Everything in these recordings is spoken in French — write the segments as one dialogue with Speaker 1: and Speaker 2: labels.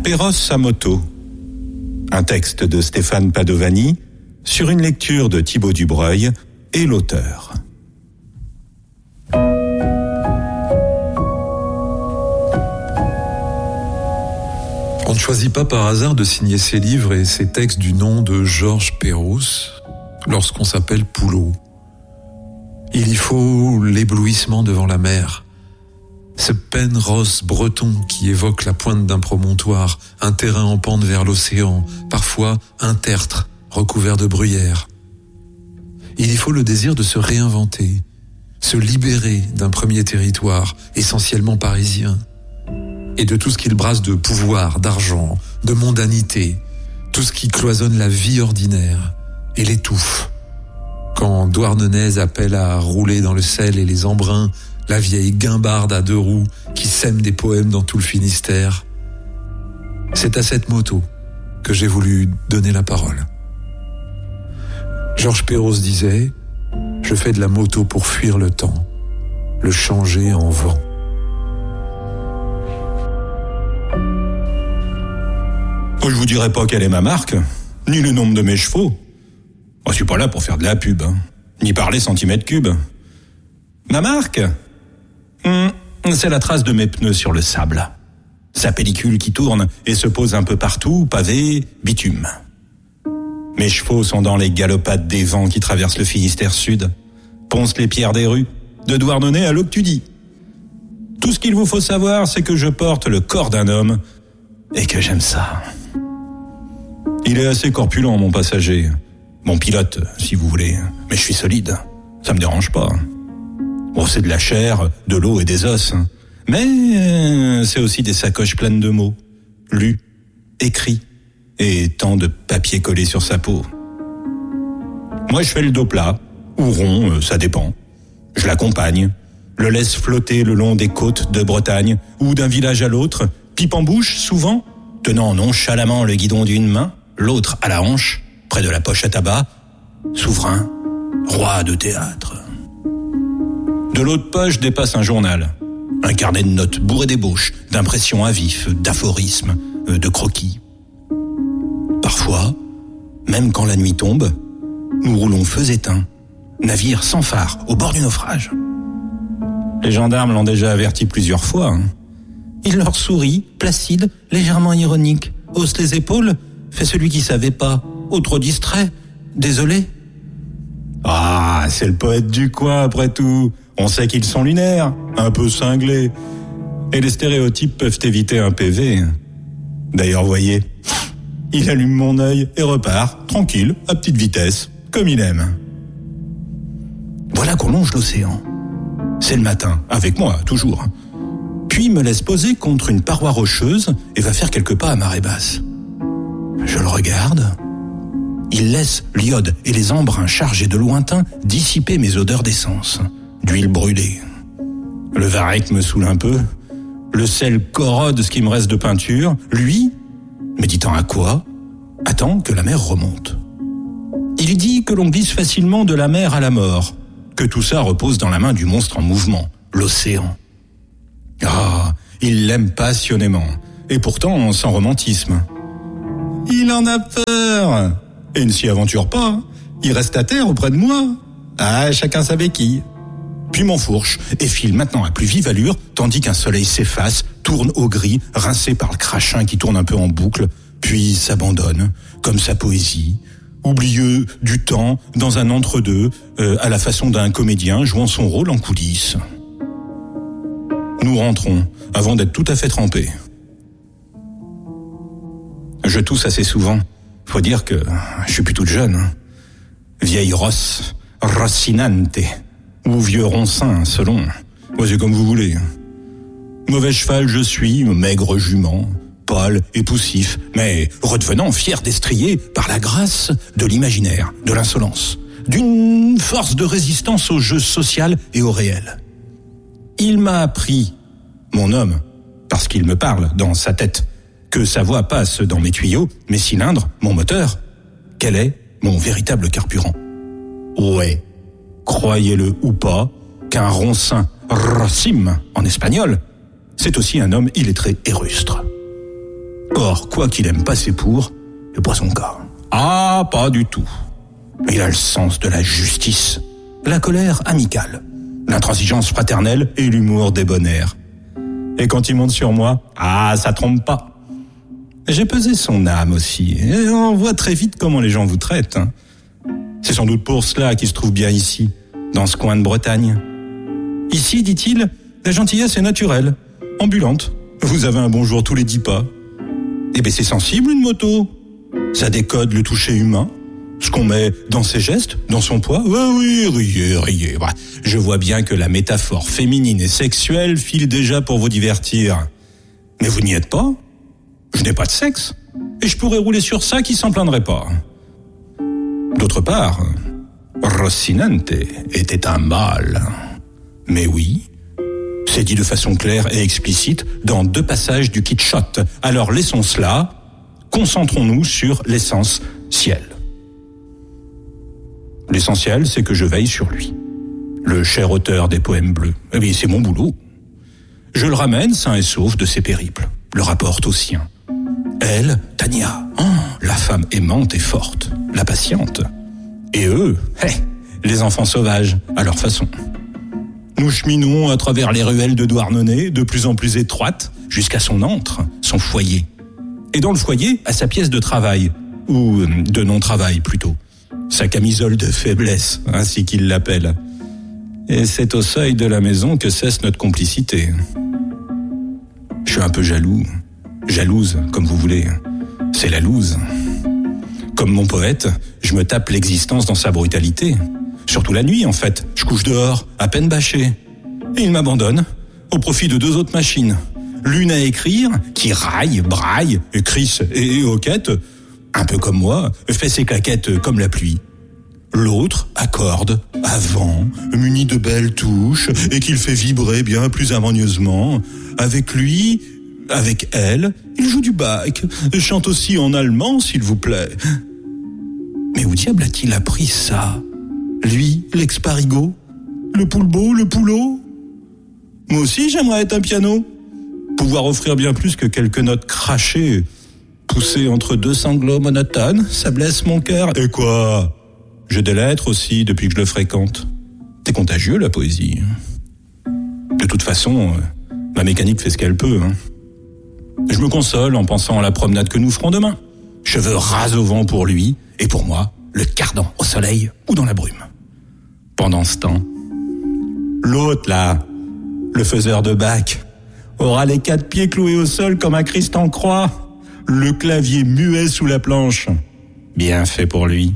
Speaker 1: Perros à moto. Un texte de Stéphane Padovani sur une lecture de Thibaut Dubreuil et l'auteur.
Speaker 2: On ne choisit pas par hasard de signer ses livres et ses textes du nom de Georges Perros lorsqu'on s'appelle Poulot. Il y faut l'éblouissement devant la mer, ce Penrose breton qui évoque la pointe d'un promontoire, un terrain en pente vers l'océan, parfois un tertre recouvert de bruyère. Il y faut le désir de se réinventer, se libérer d'un premier territoire essentiellement parisien, et de tout ce qu'il brasse de pouvoir, d'argent, de mondanité, tout ce qui cloisonne la vie ordinaire et l'étouffe. Quand Douarnenez appelle à rouler dans le sel et les embruns la vieille guimbarde à 2 roues qui sème des poèmes dans tout le Finistère, c'est à cette moto que j'ai voulu donner la parole. Georges Perros disait « Je fais de la moto pour fuir le temps, le changer en vent. »
Speaker 1: Je vous dirai pas quelle est ma marque, ni le nombre de mes chevaux. Je suis pas là pour faire de la pub, ni parler centimètres cubes. Ma marque, c'est la trace de mes pneus sur le sable. Sa pellicule qui tourne et se pose un peu partout, pavé, bitume. Mes chevaux sont dans les galopades des vents qui traversent le Finistère Sud, poncent les pierres des rues, de Douarnenez à l'Octudie. Tout ce qu'il vous faut savoir, c'est que je porte le corps d'un homme et que j'aime ça. Il est assez corpulent, mon passager. Mon pilote, si vous voulez. Mais je suis solide. Ça me dérange pas. Bon, c'est de la chair, de l'eau et des os. Mais c'est aussi des sacoches pleines de mots. Lus, écrits, et tant de papier collé sur sa peau. Moi, je fais le dos plat, ou rond, ça dépend. Je l'accompagne, le laisse flotter le long des côtes de Bretagne, ou d'un village à l'autre, pipe en bouche, souvent, tenant nonchalamment le guidon d'une main, l'autre à la hanche, près de la poche à tabac, souverain, roi de théâtre. De l'autre poche dépasse un journal, un carnet de notes bourré d'ébauches, d'impressions à vif, d'aphorismes, de croquis. Parfois, même quand la nuit tombe, nous roulons feux éteints, navire sans phare, au bord du naufrage. Les gendarmes l'ont déjà averti plusieurs fois. Il leur sourit, placide, légèrement ironique, hausse les épaules, fait celui qui savait pas, ou trop distrait, désolé. Ah, c'est le poète du coin après tout. On sait qu'ils sont lunaires, un peu cinglés. Et les stéréotypes peuvent éviter un PV. D'ailleurs, voyez, il allume mon œil et repart, tranquille, à petite vitesse, comme il aime. Voilà qu'on longe l'océan. C'est le matin, avec moi, toujours. Puis me laisse poser contre une paroi rocheuse et va faire quelques pas à marée basse. Je le regarde. Il laisse l'iode et les embruns chargés de lointain dissiper mes odeurs d'essence, d'huile brûlée. Le varech me saoule un peu. Le sel corrode ce qui me reste de peinture. Lui, méditant à quoi, attend que la mer remonte. Il dit que l'on glisse facilement de la mer à la mort, que tout ça repose dans la main du monstre en mouvement, l'océan. Ah, il l'aime passionnément, et pourtant sans romantisme. Il en a peur, et ne s'y aventure pas. Il reste à terre auprès de moi. Ah, chacun sa béquille. Puis m'enfourche et file maintenant à plus vive allure, tandis qu'un soleil s'efface, tourne au gris, rincé par le crachin qui tourne un peu en boucle, puis s'abandonne, comme sa poésie, oublieux du temps, dans un entre-deux, à la façon d'un comédien jouant son rôle en coulisses. Nous rentrons, avant d'être tout à fait trempés. Je tousse assez souvent. Faut dire que je suis plus toute jeune. Vieille rosse, rossinante, ou vieux roncin, selon. C'est comme vous voulez. Mauvais cheval je suis, maigre jument, pâle et poussif, mais redevenant fier d'estrier par la grâce de l'imaginaire, de l'insolence, d'une force de résistance au jeu social et au réel. Il m'a appris, mon homme, parce qu'il me parle dans sa tête, que sa voix passe dans mes tuyaux, mes cylindres, mon moteur, quel est mon véritable carburant. Ouais, croyez-le ou pas, qu'un roncin rossim en espagnol, c'est aussi un homme illettré et rustre. Or, quoi qu'il aime passer pour, c'est pas son cas. Ah, pas du tout. Il a le sens de la justice, la colère amicale, l'intransigeance fraternelle et l'humour débonnaire. Et quand il monte sur moi, ça trompe pas. J'ai pesé son âme aussi, et on voit très vite comment les gens vous traitent. C'est sans doute pour cela qu'il se trouve bien ici, dans ce coin de Bretagne. Ici, dit-il, la gentillesse est naturelle, ambulante. Vous avez un bonjour tous les 10 pas. Eh bien, c'est sensible une moto. Ça décode le toucher humain. Ce qu'on met dans ses gestes, dans son poids. Oui, riez. Bah, je vois bien que la métaphore féminine et sexuelle file déjà pour vous divertir. Mais vous n'y êtes pas. Je n'ai pas de sexe. Et je pourrais rouler sur ça qui s'en plaindrait pas. D'autre part, Rocinante était un mâle. Mais oui, c'est dit de façon claire et explicite dans 2 passages du Quichotte. Alors laissons cela, concentrons-nous sur l'essentiel. L'essentiel, c'est que je veille sur lui. Le cher auteur des poèmes bleus. Eh bien, c'est mon boulot. Je le ramène sain et sauf de ses périples, le rapporte au sien. Elle, Tania, la femme aimante et forte, la patiente. Et eux, les enfants sauvages, à leur façon. Nous cheminons à travers les ruelles de Douarnenez, de plus en plus étroites, jusqu'à son antre, son foyer. Et dans le foyer, à sa pièce de travail, ou de non-travail plutôt. Sa camisole de faiblesse, ainsi qu'il l'appelle. Et c'est au seuil de la maison que cesse notre complicité. Je suis un peu jalouse, comme vous voulez. C'est la loose. Comme mon poète, je me tape l'existence dans sa brutalité. Surtout la nuit, en fait. Je couche dehors, à peine bâché. Et il m'abandonne, au profit de 2 autres machines. L'une à écrire, qui raille, braille, crisse et hoquette, un peu comme moi, fait ses claquettes comme la pluie. L'autre accorde, à vent, muni de belles touches, et qu'il fait vibrer bien plus harmonieusement. Avec lui, avec elle, il joue du Bach, chante aussi en allemand, s'il vous plaît. Mais où diable a-t-il appris ça? Lui, l'ex-parigot, le poulbeau, le poulot. Moi aussi, j'aimerais être un piano. Pouvoir offrir bien plus que quelques notes crachées, poussées entre 2 sanglots monotones, ça blesse mon cœur. Et quoi? J'ai des lettres aussi depuis que je le fréquente. C'est contagieux, la poésie. De toute façon, ma mécanique fait ce qu'elle peut. Je me console en pensant à la promenade que nous ferons demain. Cheveux ras au vent pour lui, et pour moi, le cardan au soleil ou dans la brume. Pendant ce temps, l'autre là, le faiseur de Bach, aura les 4 pieds cloués au sol comme un Christ en croix, le clavier muet sous la planche. Bien fait pour lui.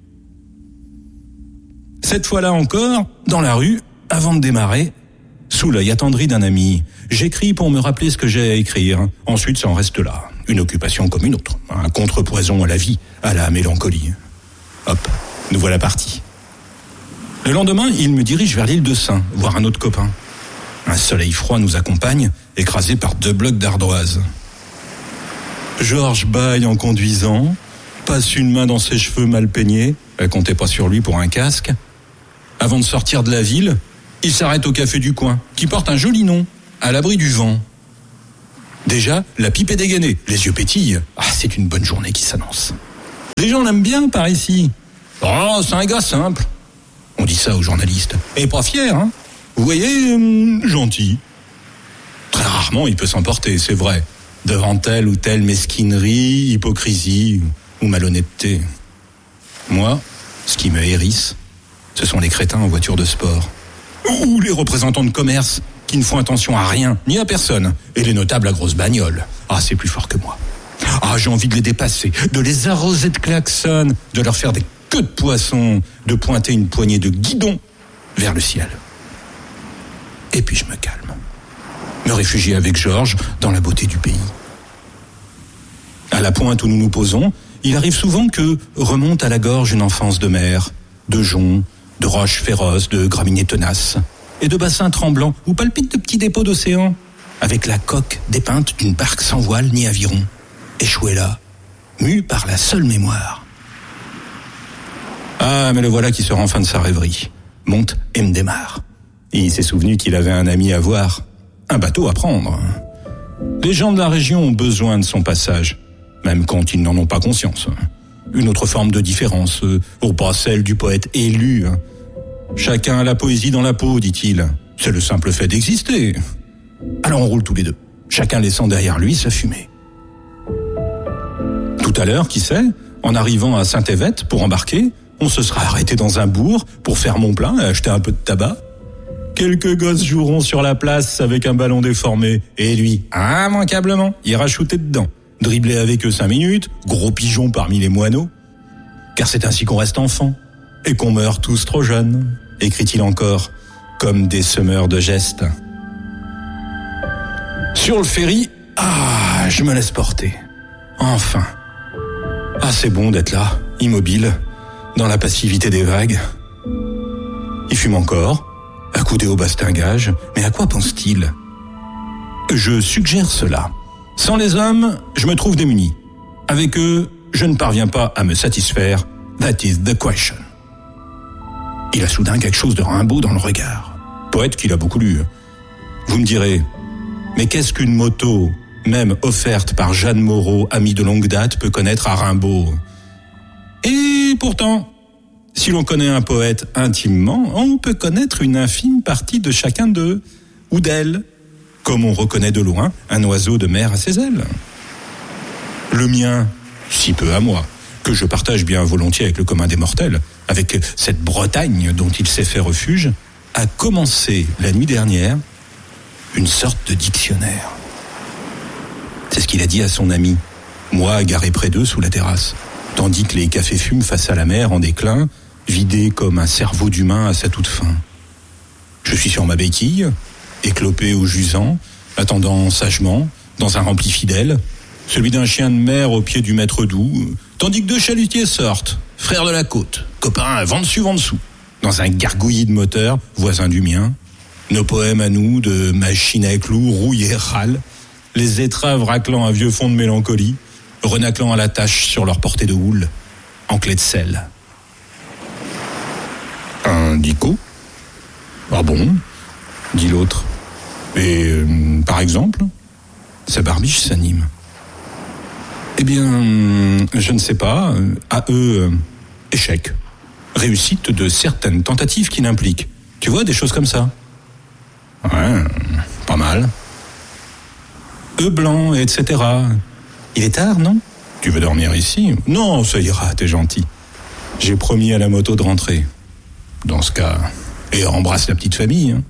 Speaker 1: Cette fois-là encore, dans la rue, avant de démarrer, sous l'œil attendri d'un ami, j'écris pour me rappeler ce que j'ai à écrire. Ensuite, ça en reste là. Une occupation comme une autre. Un contrepoison à la vie, à la mélancolie. Hop, nous voilà partis. Le lendemain, il me dirige vers l'île de Sein, voir un autre copain. Un soleil froid nous accompagne, écrasé par 2 blocs d'ardoise. Georges bâille en conduisant, passe une main dans ses cheveux mal peignés, elle comptait pas sur lui pour un casque. Avant de sortir de la ville, il s'arrête au café du coin, qui porte un joli nom, à l'abri du vent. Déjà, la pipe est dégainée, les yeux pétillent. C'est une bonne journée qui s'annonce. Les gens l'aiment bien par ici. Oh, c'est un gars simple. On dit ça aux journalistes. Et pas fier, Vous voyez, gentil. Très rarement, il peut s'emporter, c'est vrai. Devant telle ou telle mesquinerie, hypocrisie ou malhonnêteté. Moi, ce qui me hérisse, ce sont les crétins en voiture de sport. Ou les représentants de commerce qui ne font attention à rien, ni à personne. Et les notables à grosses bagnoles. C'est plus fort que moi. J'ai envie de les dépasser, de les arroser de klaxons, de leur faire des queues de poisson, de pointer une poignée de guidons vers le ciel. Et puis je me calme. Me réfugier avec Georges dans la beauté du pays. À la pointe où nous nous posons, il arrive souvent que remonte à la gorge une enfance de mer, de joncs, de roches féroces, de graminées tenaces, et de bassins tremblants où palpitent de petits dépôts d'océan, avec la coque dépeinte d'une barque sans voile ni aviron, échouée là, mue par la seule mémoire. Mais le voilà qui se rend fin de sa rêverie, monte et me démarre. Il s'est souvenu qu'il avait un ami à voir, un bateau à prendre. Les gens de la région ont besoin de son passage, même quand ils n'en ont pas conscience. Une autre forme de différence, pas celle du poète élu. Chacun a la poésie dans la peau, dit-il. C'est le simple fait d'exister. Alors on roule tous les deux, chacun laissant derrière lui sa fumée. Tout à l'heure, qui sait, en arrivant à Saint-Évête pour embarquer, on se sera arrêté dans un bourg pour faire mon plein et acheter un peu de tabac. Quelques gosses joueront sur la place avec un ballon déformé. Et lui, immanquablement, ira shooter dedans. Dribbler avec eux 5 minutes, gros pigeon parmi les moineaux. Car c'est ainsi qu'on reste enfant. Et qu'on meurt tous trop jeunes, écrit-il encore, comme des semeurs de gestes. Sur le ferry, je me laisse porter. Enfin. C'est bon d'être là, immobile, dans la passivité des vagues. Il fume encore, accoudé au bastingage, mais à quoi pense-t-il ? Je suggère cela. Sans les hommes, je me trouve démuni. Avec eux, je ne parviens pas à me satisfaire. That is the question. Il a soudain quelque chose de Rimbaud dans le regard. Poète qu'il a beaucoup lu. Vous me direz, mais qu'est-ce qu'une moto, même offerte par Jeanne Moreau, amie de longue date, peut connaître à Rimbaud ? Et pourtant, si l'on connaît un poète intimement, on peut connaître une infime partie de chacun d'eux, ou d'elle, comme on reconnaît de loin un oiseau de mer à ses ailes. Le mien, si peu à moi, que je partage bien volontiers avec le commun des mortels, avec cette Bretagne dont il s'est fait refuge, a commencé la nuit dernière une sorte de dictionnaire. C'est ce qu'il a dit à son ami, moi garé près d'eux sous la terrasse, tandis que les cafés fument face à la mer en déclin, vidés comme un cerveau d'humain à sa toute fin. Je suis sur ma béquille, éclopé au jusant, attendant sagement, dans un rempli fidèle, celui d'un chien de mer au pied du maître doux, tandis que 2 chalutiers sortent, frères de la côte, copains vent dessus, vent dessous, dans un gargouillis de moteur, voisin du mien, nos poèmes à nous de machines à clous, rouillent et râlent, les étraves raclant un vieux fond de mélancolie, renaclant à la tâche sur leur portée de houle, en clé de sel. Un dico ? Ah bon ? Dit l'autre. Et par exemple ? Sa barbiche s'anime. Eh bien, je ne sais pas. À eux, échec. Réussite de certaines tentatives qui l'impliquent. Tu vois, des choses comme ça. Ouais, pas mal. Eux blancs, etc. Il est tard, non ? Tu veux dormir ici ? Non, ça ira, t'es gentil. J'ai promis à la moto de rentrer. Dans ce cas, et embrasse la petite famille. Hein.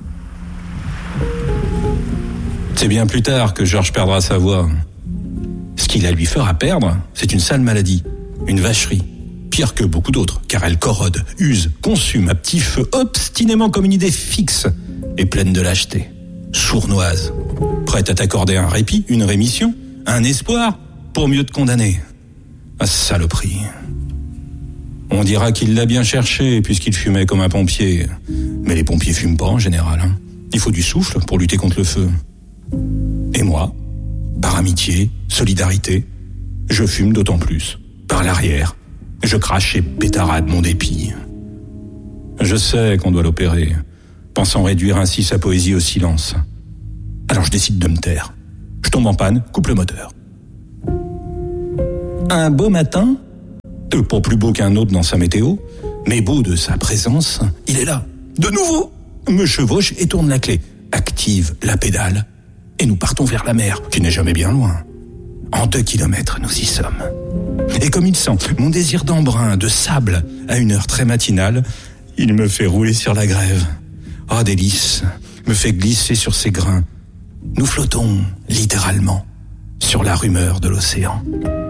Speaker 1: C'est bien plus tard que Georges perdra sa voix. Ce qui la lui fera perdre, c'est une sale maladie, une vacherie. Pire que beaucoup d'autres, car elle corrode, use, consume à petit feu, obstinément comme une idée fixe et pleine de lâcheté. Sournoise, prête à t'accorder un répit, une rémission, un espoir, pour mieux te condamner. Ah, saloperie. On dira qu'il l'a bien cherché, puisqu'il fumait comme un pompier. Mais les pompiers fument pas en général. Hein. Il faut du souffle pour lutter contre le feu. Et moi, par amitié, solidarité, je fume d'autant plus. Par l'arrière, je crache et pétarade mon dépit. Je sais qu'on doit l'opérer, pensant réduire ainsi sa poésie au silence. Alors je décide de me taire. Je tombe en panne, coupe le moteur. Un beau matin, pas plus beau qu'un autre dans sa météo, mais beau de sa présence, il est là, de nouveau, me chevauche et tourne la clé, active la pédale, et nous partons vers la mer, qui n'est jamais bien loin. En 2 kilomètres, nous y sommes. Et comme il sent mon désir d'embrun, de sable, à une heure très matinale, il me fait rouler sur la grève. Ah, délice, me fait glisser sur ses grains. Nous flottons, littéralement, sur la rumeur de l'océan.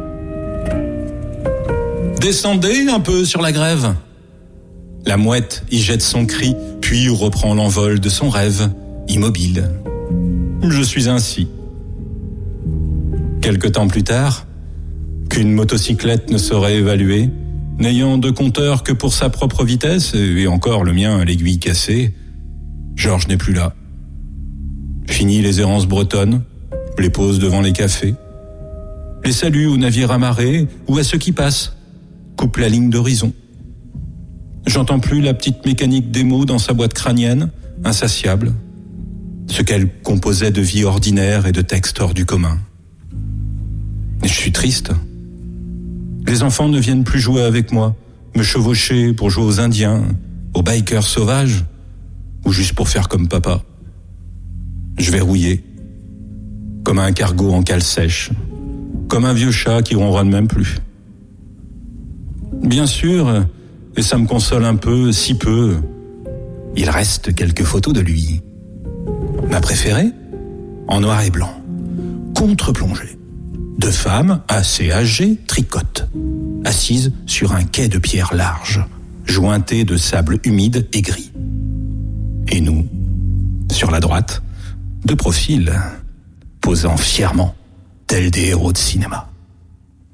Speaker 1: Descendez un peu sur la grève. La mouette y jette son cri, puis reprend l'envol de son rêve, immobile. Je suis ainsi. Quelque temps plus tard, qu'une motocyclette ne saurait évaluer, n'ayant de compteur que pour sa propre vitesse, et encore le mien à l'aiguille cassée, Georges n'est plus là. Fini les errances bretonnes, les pauses devant les cafés, les saluts aux navires amarrés ou à ceux qui passent, coupe la ligne d'horizon. J'entends plus la petite mécanique des mots dans sa boîte crânienne, insatiable. ce qu'elle composait de vie ordinaire et de textes hors du commun. Et je suis triste. Les enfants ne viennent plus jouer avec moi, me chevaucher pour jouer aux Indiens, aux bikers sauvages, ou juste pour faire comme papa. Je vais rouiller, comme un cargo en cale sèche, comme un vieux chat qui ronronne même plus. Bien sûr, et ça me console un peu, si peu, il reste quelques photos de lui. Ma préférée, en noir et blanc, contre-plongée. Deux femmes assez âgées tricotent, assises sur un quai de pierre large, jointé de sable humide et gris. Et nous, sur la droite, de profil, posant fièrement, tels des héros de cinéma.